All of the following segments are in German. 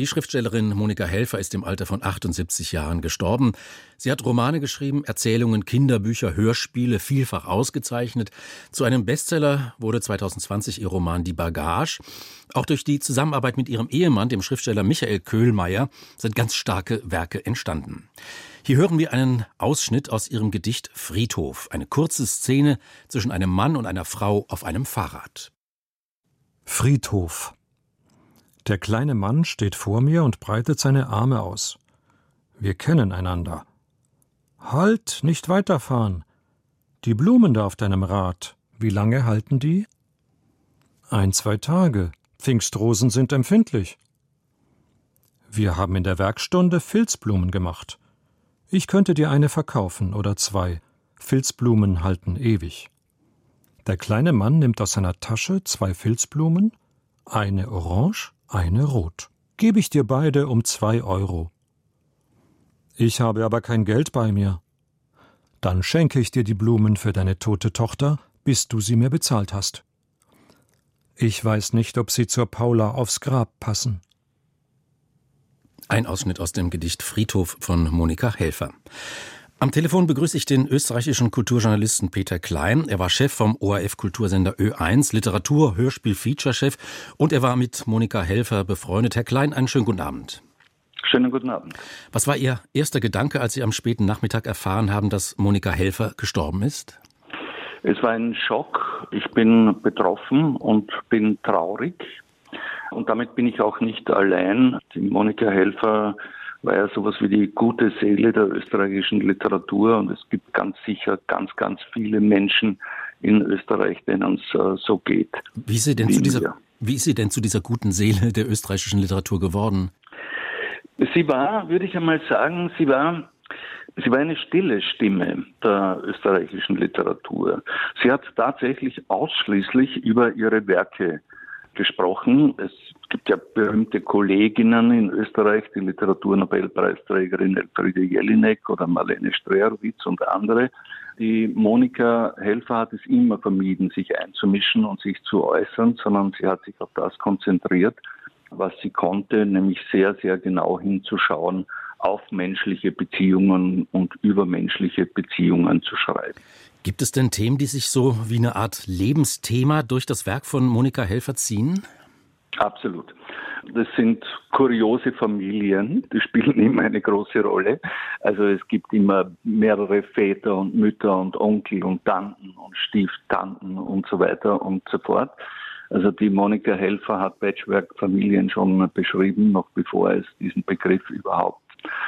Die Schriftstellerin Monika Helfer ist im Alter von 78 Jahren gestorben. Sie hat Romane geschrieben, Erzählungen, Kinderbücher, Hörspiele, vielfach ausgezeichnet. Zu einem Bestseller wurde 2020 ihr Roman Die Bagage. Auch durch die Zusammenarbeit mit ihrem Ehemann, dem Schriftsteller Michael Köhlmeier, sind ganz starke Werke entstanden. Hier hören wir einen Ausschnitt aus ihrem Gedicht Friedhof. Eine kurze Szene zwischen einem Mann und einer Frau auf einem Fahrrad. Friedhof. Der kleine Mann steht vor mir und breitet seine Arme aus. Wir kennen einander. Halt, nicht weiterfahren. Die Blumen da auf deinem Rad, wie lange halten die? 1-2 Tage. Pfingstrosen sind empfindlich. Wir haben in der Werkstunde Filzblumen gemacht. Ich könnte dir eine verkaufen oder 2. Filzblumen halten ewig. Der kleine Mann nimmt aus seiner Tasche 2 Filzblumen, eine orange, eine rot. Gebe ich dir beide um 2 Euro. Ich habe aber kein Geld bei mir. Dann schenke ich dir die Blumen für deine tote Tochter, bis du sie mir bezahlt hast. Ich weiß nicht, ob sie zur Paula aufs Grab passen. Ein Ausschnitt aus dem Gedicht Friedhof von Monika Helfer. Am Telefon begrüße ich den österreichischen Kulturjournalisten Peter Klein. Er war Chef vom ORF-Kultursender Ö1, Literatur-, Hörspiel-, Feature-Chef und er war mit Monika Helfer befreundet. Herr Klein, einen schönen guten Abend. Schönen guten Abend. Was war Ihr erster Gedanke, als Sie am späten Nachmittag erfahren haben, dass Monika Helfer gestorben ist? Es war ein Schock. Ich bin betroffen und bin traurig. Und damit bin ich auch nicht allein. Die Monika Helfer war ja sowas wie die gute Seele der österreichischen Literatur und es gibt ganz sicher ganz viele Menschen in Österreich, denen es so geht. Wie ist sie denn zu dieser guten Seele der österreichischen Literatur geworden? Sie war, würde ich einmal sagen, sie war eine stille Stimme der österreichischen Literatur. Sie hat tatsächlich ausschließlich über ihre Werke gesprochen. Es gibt ja berühmte Kolleginnen in Österreich, die Literaturnobelpreisträgerin Elfriede Jelinek oder Marlene Streerowitz und andere. Die Monika Helfer hat es immer vermieden, sich einzumischen und sich zu äußern, sondern sie hat sich auf das konzentriert, was sie konnte, nämlich sehr, sehr genau hinzuschauen, auf menschliche Beziehungen und über menschliche Beziehungen zu schreiben. Gibt es denn Themen, die sich so wie eine Art Lebensthema durch das Werk von Monika Helfer ziehen? Absolut. Das sind kuriose Familien, die spielen immer eine große Rolle. Also es gibt immer mehrere Väter und Mütter und Onkel und Tanten und Stieftanten und so weiter und so fort. Also die Monika Helfer hat Patchwork-Familien schon beschrieben, noch bevor es diesen Begriff überhaupt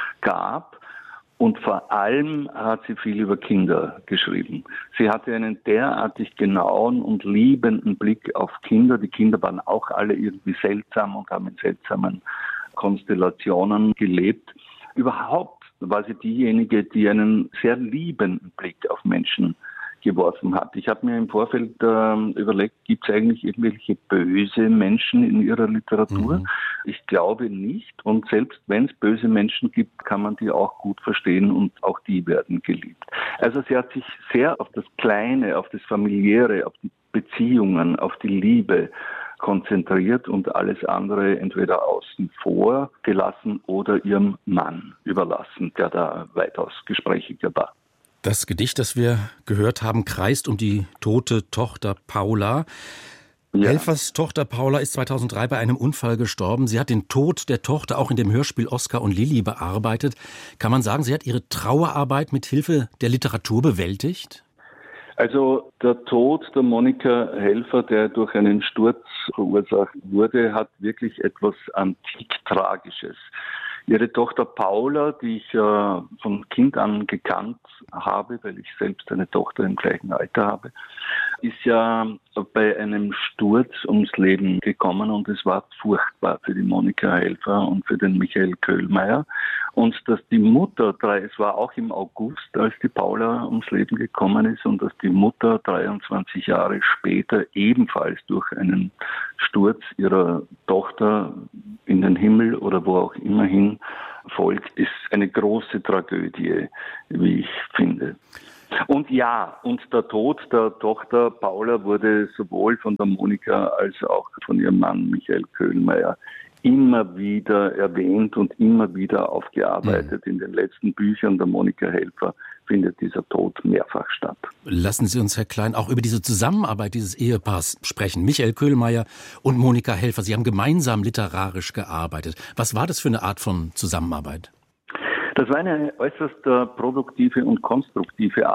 gab. Und vor allem hat sie viel über Kinder geschrieben. Sie hatte einen derartig genauen und liebenden Blick auf Kinder. Die Kinder waren auch alle irgendwie seltsam und haben in seltsamen Konstellationen gelebt. Überhaupt war sie diejenige, die einen sehr liebenden Blick auf Menschen geworfen hat. Ich habe mir im Vorfeld überlegt, gibt es eigentlich irgendwelche böse Menschen in ihrer Literatur? Ich glaube nicht. Und selbst wenn es böse Menschen gibt, kann man die auch gut verstehen und auch die werden geliebt. Also sie hat sich sehr auf das Kleine, auf das Familiäre, auf die Beziehungen, auf die Liebe konzentriert und alles andere entweder außen vor gelassen oder ihrem Mann überlassen, der da weitaus gesprächiger war. Das Gedicht, das wir gehört haben, kreist um die tote Tochter Paula. Ja. Helfers Tochter Paula ist 2003 bei einem Unfall gestorben. Sie hat den Tod der Tochter auch in dem Hörspiel Oskar und Lilli bearbeitet. Kann man sagen, sie hat ihre Trauerarbeit mit Hilfe der Literatur bewältigt? Also der Tod der Monika Helfer, der durch einen Sturz verursacht wurde, hat wirklich etwas antik Tragisches. Ihre Tochter Paula, die ich von Kind an gekannt habe, weil ich selbst eine Tochter im gleichen Alter habe, ist ja bei einem Sturz ums Leben gekommen und es war furchtbar für die Monika Helfer und für den Michael Köhlmeier. Und dass die Mutter, es war auch im August, als die Paula ums Leben gekommen ist und dass die Mutter 23 Jahre später ebenfalls durch einen Sturz ihrer Tochter in den Himmel oder wo auch immerhin folgt, ist eine große Tragödie, wie ich finde. Und ja, und der Tod der Tochter Paula wurde sowohl von der Monika als auch von ihrem Mann Michael Köhlmeier immer wieder erwähnt und immer wieder aufgearbeitet. In den letzten Büchern der Monika Helfer findet dieser Tod mehrfach statt. Lassen Sie uns, Herr Klein, auch über diese Zusammenarbeit dieses Ehepaars sprechen. Michael Köhlmeier und Monika Helfer, Sie haben gemeinsam literarisch gearbeitet. Was war das für eine Art von Zusammenarbeit? Das war eine äußerst produktive und konstruktive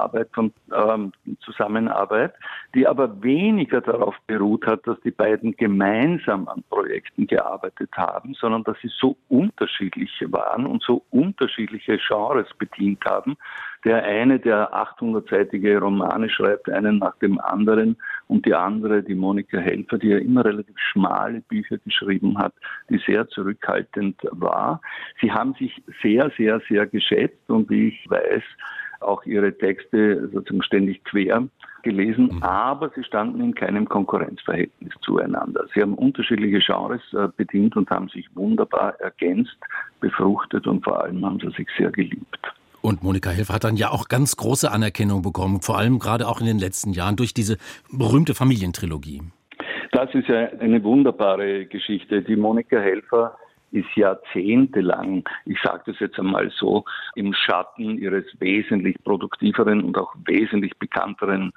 Zusammenarbeit, die aber weniger darauf beruht hat, dass die beiden gemeinsam an Projekten gearbeitet haben, sondern dass sie so unterschiedlich waren und so unterschiedliche Genres bedient haben. Der eine, der 800-seitige Romane schreibt, einen nach dem anderen, und die andere, die Monika Helfer, die ja immer relativ schmale Bücher geschrieben hat, die sehr zurückhaltend war. Sie haben sich sehr, sehr, sehr geschätzt und wie ich weiß, auch ihre Texte sozusagen ständig quer gelesen, aber sie standen in keinem Konkurrenzverhältnis zueinander. Sie haben unterschiedliche Genres bedient und haben sich wunderbar ergänzt, befruchtet und vor allem haben sie sich sehr geliebt. Und Monika Helfer hat dann ja auch ganz große Anerkennung bekommen, vor allem gerade auch in den letzten Jahren durch diese berühmte Familientrilogie. Das ist ja eine wunderbare Geschichte. Die Monika Helfer ist jahrzehntelang, ich sage das jetzt einmal so, im Schatten ihres wesentlich produktiveren und auch wesentlich bekannteren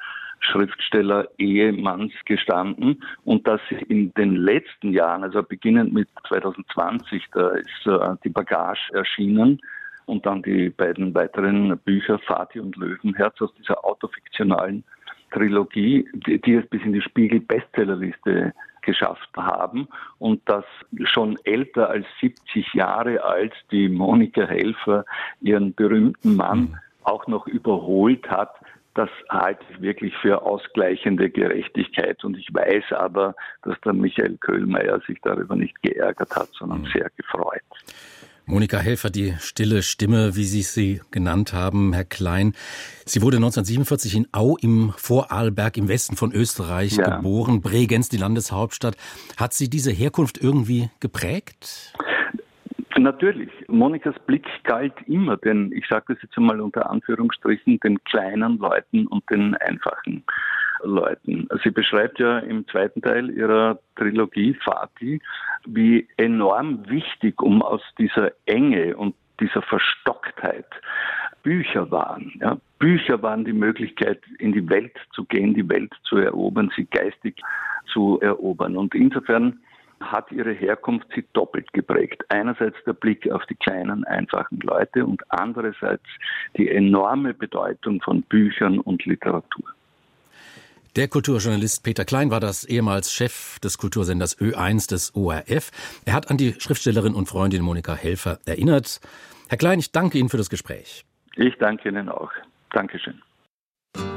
Schriftsteller-Ehemanns gestanden, und dass sie in den letzten Jahren, also beginnend mit 2020, da ist die Bagage erschienen, und dann die beiden weiteren Bücher Vati und Löwenherz aus dieser autofiktionalen Trilogie, die es bis in die Spiegel-Bestsellerliste geschafft haben, und dass schon älter als 70 Jahre alt die Monika Helfer ihren berühmten Mann auch noch überholt hat. Das halte ich wirklich für ausgleichende Gerechtigkeit, und ich weiß aber, dass der Michael Köhlmeier sich darüber nicht geärgert hat, sondern sehr gefreut. Monika Helfer, die stille Stimme, wie Sie sie genannt haben, Herr Klein. Sie wurde 1947 in Au im Vorarlberg im Westen von Österreich geboren, Bregenz, die Landeshauptstadt. Hat Sie diese Herkunft irgendwie geprägt? Natürlich. Monikas Blick galt immer, denn ich sage das jetzt einmal unter Anführungsstrichen, den kleinen Leuten und den einfachen Leuten. Sie beschreibt ja im zweiten Teil ihrer Trilogie Vati, wie enorm wichtig, um aus dieser Enge und dieser Verstocktheit Bücher waren. Ja? Bücher waren die Möglichkeit, in die Welt zu gehen, die Welt zu erobern, sie geistig zu erobern. Und insofern hat ihre Herkunft sie doppelt geprägt. Einerseits der Blick auf die kleinen, einfachen Leute und andererseits die enorme Bedeutung von Büchern und Literatur. Der Kulturjournalist Peter Klein war das, ehemals Chef des Kultursenders Ö1 des ORF. Er hat an die Schriftstellerin und Freundin Monika Helfer erinnert. Herr Klein, ich danke Ihnen für das Gespräch. Ich danke Ihnen auch. Dankeschön.